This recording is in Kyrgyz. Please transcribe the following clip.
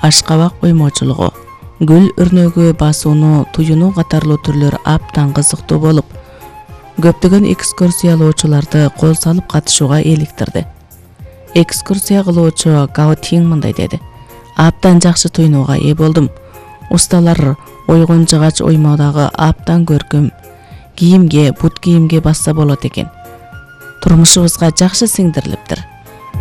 ашкабак оймочулугу, гүл өрнөгү басууну, туюну катарлуу түрлөр абдан кызыктуу болуп, көптөгөн экскурсиялоочуларды кол салып катышууга эликтирди. Экскурсия кылуучу Гао Тин мындай деди: абдан жакшы туйнууга ээ болдум. Усталар ойгон жыгач оймодагы абдан көркөм кийимге, бут кийимге басса болот экен. Турмушубузга жакшы сиңдирилиптир.